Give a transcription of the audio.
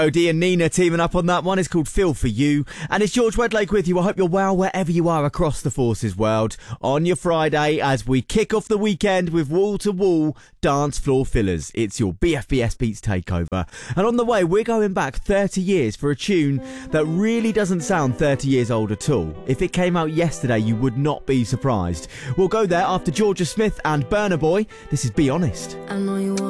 Odie and Nina teaming up on that one. It's called Feel For You. And it's George Wedlake with you. I hope you're well wherever you are across the Forces world on your Friday as we kick off the weekend with wall-to-wall dance floor fillers. It's your BFBS Beats takeover. And on the way, we're going back 30 years for a tune that really doesn't sound 30 years old at all. If it came out yesterday, you would not be surprised. We'll go there after Georgia Smith and Burna Boy. This is Be Honest. I know you want